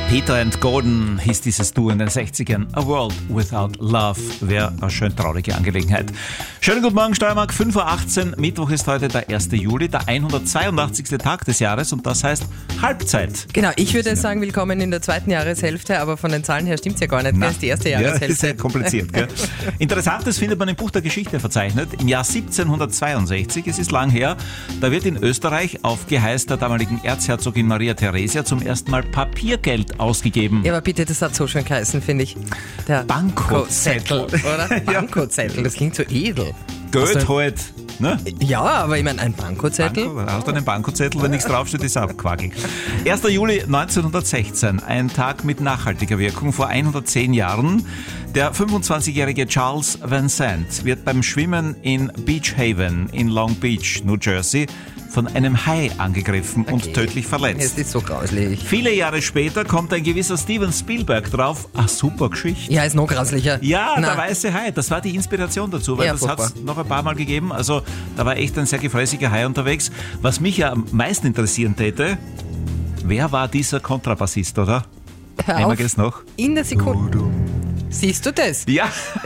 Peter and Gordon hieß dieses Duo in den 60ern. A World Without Love wäre eine schön traurige Angelegenheit. Schönen guten Morgen, Steiermark, 5.18 Uhr. Mittwoch ist heute der 1. Juli, der 182. Tag des Jahres und das heißt Halbzeit. Genau, ich würde sagen, willkommen in der zweiten Jahreshälfte, aber von den Zahlen her stimmt es ja gar nicht. Das ist die erste Jahreshälfte. Ja, ist sehr kompliziert. Gell? Interessantes findet man im Buch der Geschichte verzeichnet. Im Jahr 1762, es ist lang her, da wird in Österreich auf Geheiß der damaligen Erzherzogin Maria Theresia zum ersten Mal Papiergeld ausgegeben. Ja, aber bitte, das hat so schön geheißen, finde ich. Der Bankozettel. Oder? Bankozettel, das klingt so edel. Geld halt. Ne? Ja, aber ich meine, ein Bankozettel. Hast du einen Bankozettel, wenn nichts draufsteht, ist auch Quagel. 1. Juli 1916, ein Tag mit nachhaltiger Wirkung. Vor 110 Jahren, der 25-jährige Charles Van Sant wird beim Schwimmen in Beach Haven in Long Beach, New Jersey, von einem Hai angegriffen und tödlich verletzt. Es ist so grauslich. Viele Jahre später kommt ein gewisser Steven Spielberg drauf. Ach, super Geschichte. Ja, ist noch grauslicher. Ja, der weiße Hai, das war die Inspiration dazu, weil das hat es noch ein paar Mal gegeben. Also da war echt ein sehr gefräßiger Hai unterwegs. Was mich ja am meisten interessieren täte, wer war dieser Kontrabassist, oder? Nehmen wir es noch. In der Sekunde. Siehst du das? Ja.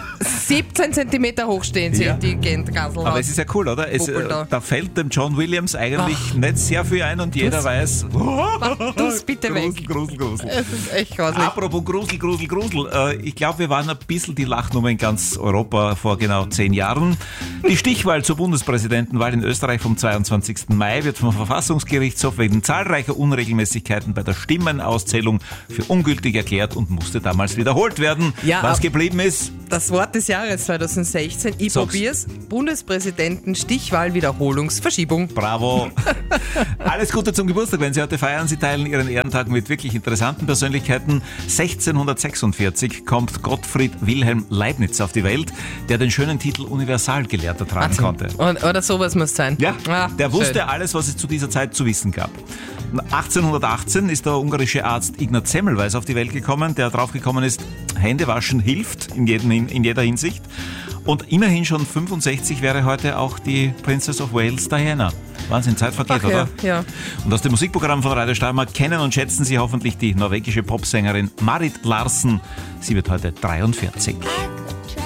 17 Centimeter hoch stehen sie, die Gasel. Aber es ist ja cool, oder? Da fällt dem John Williams eigentlich nicht sehr viel ein und jeder weiß... Das bitte weg. Grusel. Es ist echt grauslich. Apropos Grusel. Ich glaube, wir waren ein bisschen die Lachnummer in ganz Europa vor genau 10 Jahren. Die Stichwahl zur Bundespräsidentenwahl in Österreich vom 22. Mai wird vom Verfassungsgerichtshof wegen zahlreicher Unregelmäßigkeiten bei der Stimmenauszählung für ungültig erklärt und musste damals wiederholt werden. Ja, was geblieben ist... Das Wort des Jahres 2016, ich probier's. Bundespräsidenten Stichwahl Wiederholungsverschiebung. Bravo. Alles Gute zum Geburtstag, wenn Sie heute feiern. Sie teilen Ihren Ehrentag mit wirklich interessanten Persönlichkeiten. 1646 kommt Gottfried Wilhelm Leibniz auf die Welt, der den schönen Titel Universalgelehrter tragen konnte. Oder sowas muss sein. Ja, der wusste alles, was es zu dieser Zeit zu wissen gab. 1818 ist der ungarische Arzt Ignaz Semmelweis auf die Welt gekommen, der draufgekommen ist, Händewaschen hilft in jeder Hinsicht. Und immerhin schon 65 wäre heute auch die Princess of Wales Diana. Wahnsinn, Zeit vergeht, oder? Ja. Und aus dem Musikprogramm von Radio Steiermark kennen und schätzen Sie hoffentlich die norwegische Popsängerin Marit Larsen. Sie wird heute 43.